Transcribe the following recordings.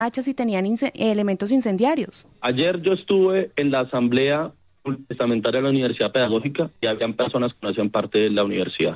hachas y tenían elementos incendiarios. Ayer yo estuve en la asamblea testamentaria de la Universidad Pedagógica y habían personas que no hacían parte de la universidad.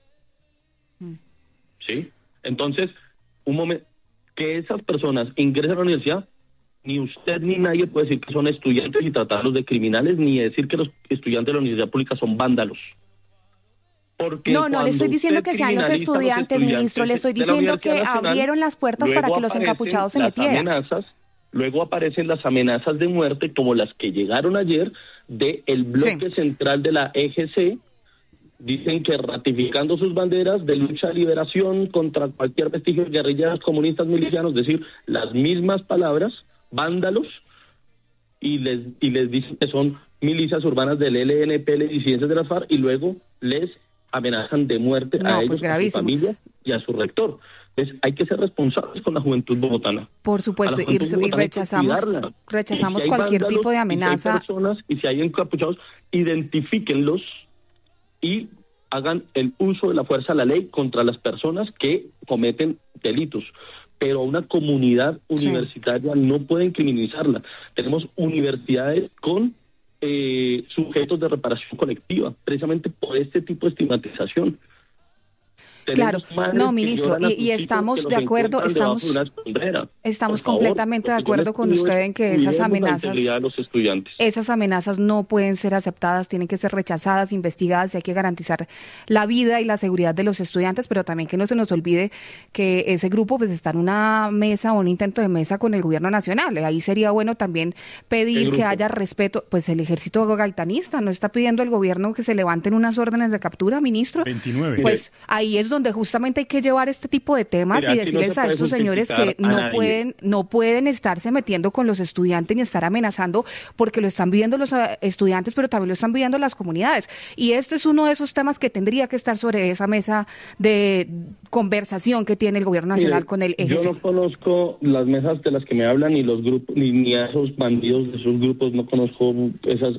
¿Sí? Entonces, un momento, que esas personas ingresen a la universidad, ni usted ni nadie puede decir que son estudiantes y tratarlos de criminales, ni decir que los estudiantes de la universidad pública son vándalos. Porque no le estoy diciendo que sean los estudiantes, ministro, le estoy diciendo que abrieron las puertas para que los encapuchados se metieran. Luego aparecen las amenazas de muerte, como las que llegaron ayer, del bloque central de la EGC. Dicen que ratificando sus banderas de lucha de liberación contra cualquier vestigio de guerrilleros, comunistas, milicianos, es decir, las mismas palabras, vándalos, y les dicen que son milicias urbanas del LNP, disidencias de la FARC, y luego les amenazan de muerte a ellos, a su familia y a su rector. Entonces hay que ser responsables con la juventud bogotana. Por supuesto, y rechazamos si cualquier tipo de amenaza. Y si hay encapuchados, identifíquenlos y hagan el uso de la fuerza de la ley contra las personas que cometen delitos. Pero una comunidad universitaria no pueden criminalizarla. Tenemos universidades con sujetos de reparación colectiva, precisamente por este tipo de estigmatización. Claro, no, ministro, y estamos de acuerdo, estamos completamente de acuerdo con usted en que esas amenazas no pueden ser aceptadas, tienen que ser rechazadas, investigadas, y hay que garantizar la vida y la seguridad de los estudiantes, pero también que no se nos olvide que ese grupo pues está en una mesa o un intento de mesa con el gobierno nacional. Ahí sería bueno también pedir que haya respeto, pues el ejército gaitanista no está pidiendo al gobierno que se levanten unas órdenes de captura, ministro. 29. Pues ahí es donde justamente hay que llevar este tipo de temas y decirles a estos señores que no pueden estarse metiendo con los estudiantes ni estar amenazando, porque lo están viviendo los estudiantes, pero también lo están viviendo las comunidades. Y este es uno de esos temas que tendría que estar sobre esa mesa de conversación que tiene el gobierno nacional con el EGC. Yo no conozco las mesas de las que me hablan, ni los grupos, ni a esos bandidos de esos grupos, no conozco esas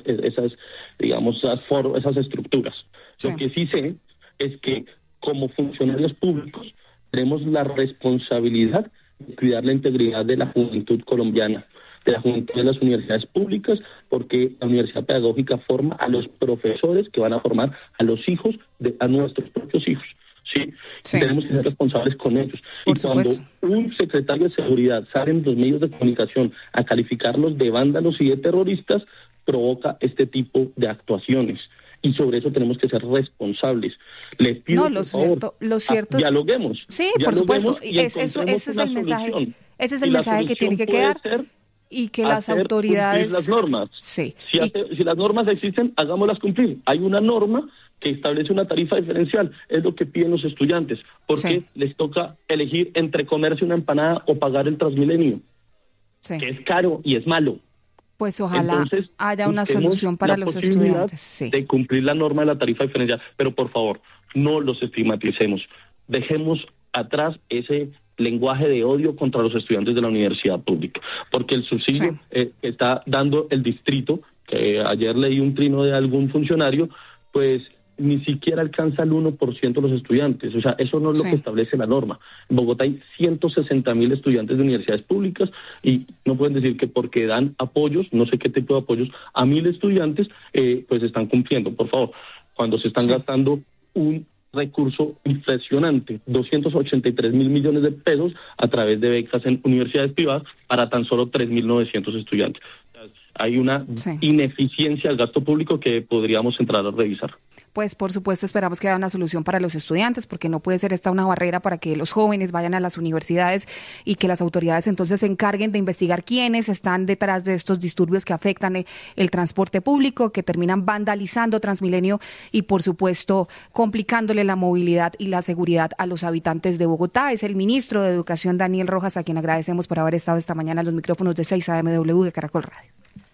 digamos, esas estructuras. Lo que sí sé es que como funcionarios públicos tenemos la responsabilidad de cuidar la integridad de la juventud colombiana, de la juventud de las universidades públicas, porque la universidad pedagógica forma a los profesores que van a formar a los hijos, a nuestros propios hijos. Sí. Tenemos que ser responsables con ellos. Por y cuando supuesto. un secretario de seguridad sale en los medios de comunicación a calificarlos de vándalos y de terroristas, provoca este tipo de actuaciones. Y sobre eso tenemos que ser responsables. Les pido, por favor, dialoguemos. Sí, por supuesto. Ese es el mensaje. Ese es el mensaje que tiene que quedar. Y que las autoridades... las normas. Sí. Si las normas existen, hagámoslas cumplir. Hay una norma que establece una tarifa diferencial. Es lo que piden los estudiantes. Porque les toca elegir entre comerse una empanada o pagar el Transmilenio. Que es caro y es malo. Pues ojalá haya una solución para los estudiantes. De cumplir la norma de la tarifa diferencial, pero por favor, no los estigmaticemos. Dejemos atrás ese lenguaje de odio contra los estudiantes de la universidad pública, porque el subsidio que está dando el distrito, que ayer leí un trino de algún funcionario, pues ni siquiera alcanza el 1% de los estudiantes. O sea, eso no es lo que establece la norma. En Bogotá hay 160.000 estudiantes de universidades públicas y no pueden decir que porque dan apoyos, no sé qué tipo de apoyos, a 1.000 estudiantes, pues están cumpliendo. Por favor, cuando se están gastando un recurso impresionante, 283.000 millones de pesos a través de becas en universidades privadas para tan solo 3.900 estudiantes. Hay una ineficiencia del gasto público que podríamos entrar a revisar. Pues por supuesto esperamos que haya una solución para los estudiantes, porque no puede ser esta una barrera para que los jóvenes vayan a las universidades y que las autoridades entonces se encarguen de investigar quiénes están detrás de estos disturbios que afectan el transporte público, que terminan vandalizando Transmilenio y por supuesto complicándole la movilidad y la seguridad a los habitantes de Bogotá. Es el ministro de Educación, Daniel Rojas, a quien agradecemos por haber estado esta mañana en los micrófonos de 6 AMW de Caracol Radio.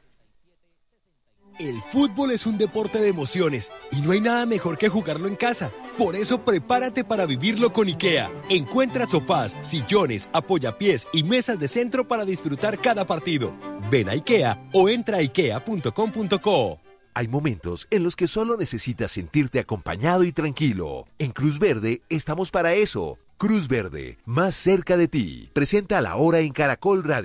El fútbol es un deporte de emociones y no hay nada mejor que jugarlo en casa. Por eso prepárate para vivirlo con IKEA. Encuentra sofás, sillones, apoyapiés y mesas de centro para disfrutar cada partido. Ven a IKEA o entra a ikea.com.co. Hay momentos en los que solo necesitas sentirte acompañado y tranquilo. En Cruz Verde estamos para eso. Cruz Verde, más cerca de ti. Presenta La Hora en Caracol Radio.